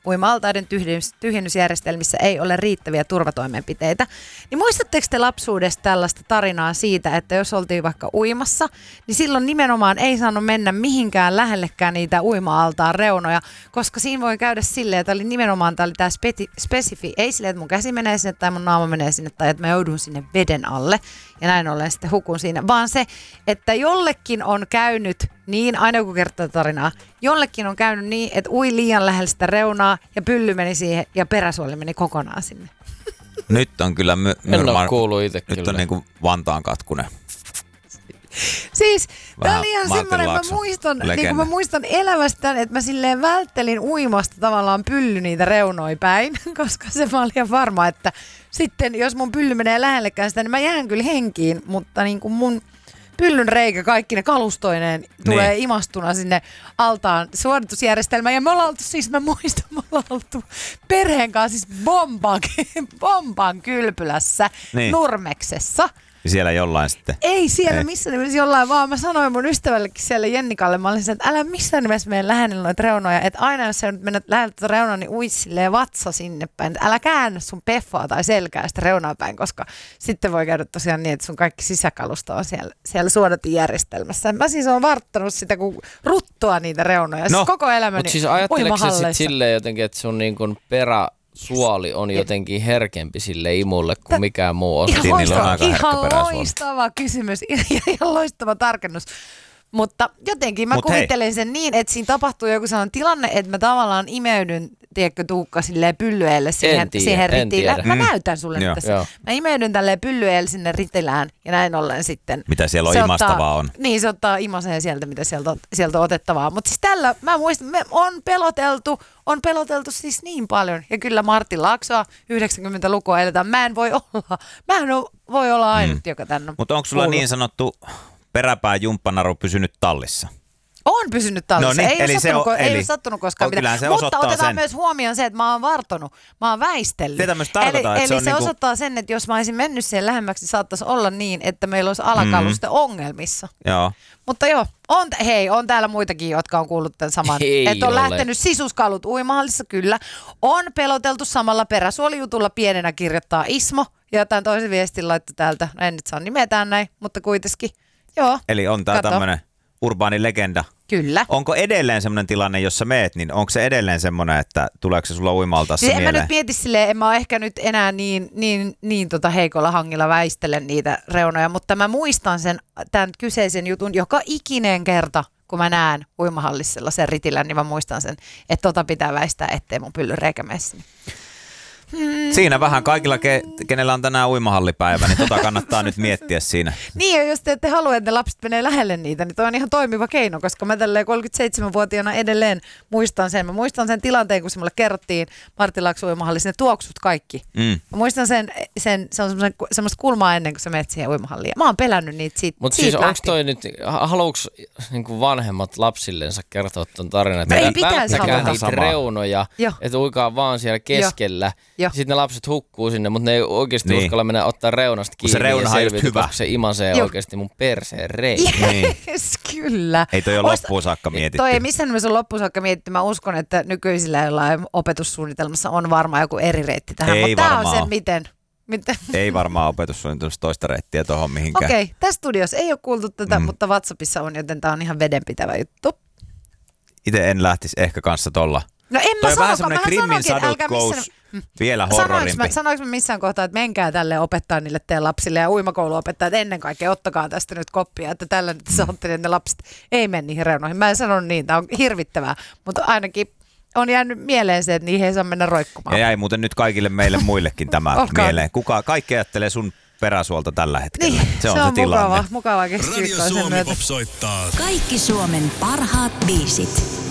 uima-altaiden tyhjennysjärjestelmissä ei ole riittäviä turvatoimenpiteitä. Niin muistatteko te lapsuudesta tällaista tarinaa siitä, että jos oltiin vaikka uimassa, niin silloin nimenomaan ei saanut mennä mihinkään lähellekään niitä uima-altaan reunoja, koska siinä voi käydä silleen, että tämä oli tämä spesifi, ei silleen, että mun käsi menee sinne tai mun naama menee sinne tai että mä joudun sinne veden alle ja näin ollen sitten hukun siinä, vaan se, että jollekin on käynyt niin, aina kun kertoo tarinaa, jollekin on käynyt niin, että ui liian lähellä sitä reunaa ja pylly meni siihen ja peräsuoli meni kokonaan sinne. Nyt on kyllä en ole kuullut itse nyt kyllä. on niinku Vantaan katkunen. Siis tämä oli ihan Martin semmoinen, että mä muistan elämästä, että mä silleen välttelin uimasta tavallaan pylly niitä reunoja päin, koska se mä olin ihan varma, että sitten jos mun pylly menee lähellekään sitä, niin mä jään kyllä henkiin, mutta niin kuin mun pyllyn reikä kaikki ne kalustoineen tulee imastuna sinne altaan suoritusjärjestelmään. Ja me ollaan oltu, siis mä muistan, me ollaan oltu perheen kanssa siis bomban kylpylässä Nurmeksessa. Ja siellä jollain sitten. Ei siellä missään nimessä jollain, vaan mä sanoin mun ystävällekin siellä Jennikalle, mä olin sen, että älä missään nimessä mene lähellä noita reunoja, että aina jos sä nyt mennät lähellä tuota reunaa, niin ui silleen vatsa sinne päin, että älä käännä sun peffaa tai selkää sitä reunaa päin, koska sitten voi käydä tosiaan niin, että sun kaikki sisäkalusto on siellä suodatinjärjestelmässä. Mä siis oon varttanut sitä kuin ruttua niitä reunoja, siis koko elämäni. Mutta siis ajatteleeko sä sit silleen jotenkin, että sun niin kuin suoli on jotenkin herkempi sille imulle kuin mikään muu osa. Ihan loistava kysymys, ihan loistava tarkennus. Mutta jotenkin mä kuvittelen sen niin, että siinä tapahtuu joku sellainen tilanne, että mä tavallaan imeydyn, tiedätkö Tuukka, silleen pyllyelle siihen ritilään. Mä näytän sulle nyt tässä. Mä imeydyn tälleen pyllyelle sinne ritilään ja näin ollen sitten. Mitä siellä on imastavaa on. Niin, se ottaa imaseen sieltä, mitä sieltä on otettavaa. Mutta siis tällä, mä muistan, on peloteltu siis niin paljon. Ja kyllä Martin Laaksoa 90-lukua eletään. Mä en voi olla ainut, joka tänne. Mutta onko sulla niin sanottu peräpää jumppanaru pysynyt tallissa? On pysynyt tallissa. No niin, ei ole sattunut koskaan mitään. Mutta otetaan myös huomioon se, että mä oon vartonut. Mä oon väistellyt. Sitä myös tarkoittaa, että eli se osoittaa sen, että jos mä olisin mennyt siihen lähemmäksi, saattaisi olla niin, että meillä olisi alakaluste ongelmissa. Joo. Mutta joo, on täällä muitakin, jotka on kuullut tämän saman. Että on lähtenyt sisuskalut uimahallissa, kyllä. On peloteltu samalla peräsuolijutulla pienenä, kirjoittaa Ismo. Ja jotain toisen viestin laittoi täältä. En nyt saa nimetään näin, mutta kuitenkin. Joo. Eli on tää tämmönen urbaani legenda. Kyllä. Onko edelleen semmoinen tilanne, jossa meet, niin onko se edelleen semmoinen, että tuleeko se sulla uima-altaassa mieleen? En mä nyt mieti silleen, en mä ole ehkä nyt enää niin heikolla hangilla väistelen niitä reunoja, mutta mä muistan tämän kyseisen jutun joka ikinen kerta, kun mä näen uimahallissa sellaisen ritilän, niin mä muistan sen, että pitää väistää, ettei mun pyllyn reikä mene sinne. Siinä vähän kaikilla, kenellä on tänään uimahallipäivä, niin kannattaa nyt miettiä siinä. Niin, ja jos te ette halua, että ne lapset menee lähelle niitä, niin toi on ihan toimiva keino, koska mä tälleen 37-vuotiaana edelleen muistan sen. Mä muistan sen tilanteen, kun se mulle kerrottiin Martin Laakso uimahallissa, ne tuoksut kaikki. Mä muistan se on semmoista kulmaa ennen kuin sä menet siihen uimahalliin. Mä oon pelännyt niitä siitä. Mutta siis onko toi nyt, haluuks niinku vanhemmat lapsillensa kertoa ton tarinan, että ei pitäisi välttäkää niitä reunoja, että uikaa vaan siellä keskellä. Sitten ne lapset hukkuu sinne, mutta ne ei oikeasti uskalla mennä ottaa reunasta kiinni ja selviytyä, koska se imasee oikeasti mun perseen reikä. Yes, kyllä. Ei toi ole loppuun saakka mietitty. Toi ei missään nimessä ole loppuun saakka mietitty. Mä uskon, että nykyisillä jollain opetussuunnitelmassa on varmaan joku eri reitti tähän. Ei mutta varmaan. Tämä on se, miten. Ei varmaan opetussuunnitelmassa toista reittiä tuohon mihinkään. Okei, tässä studiossa ei ole kuultu tätä, mutta WhatsAppissa on, joten tämä on ihan vedenpitävä juttu. Itse en lähtisi ehkä kanssa tolla. No en mä sanokaan, mä Grimmin Sadut Goes vielä horrorimpi. Sanoinko mä missään kohtaa, että menkää tälle opettaa niille teidän lapsille ja uimakouluopettajat ennen kaikkea, ottakaa tästä nyt koppia, että tällä nyt sanotte, että ne lapset ei mene niihin reunoihin. Mä en sanonut niin, tämä on hirvittävää, mutta ainakin on jäänyt mieleen se, että niihin ei saa mennä roikkumaan. Ja jäi muuten nyt kaikille meille muillekin tämä mieleen. Kaikki ajattelee sun peräsuolta tällä hetkellä. Niin, se on tilanne. Mukava keskiviikkoisen myötä. Kaikki Suomen parhaat biisit.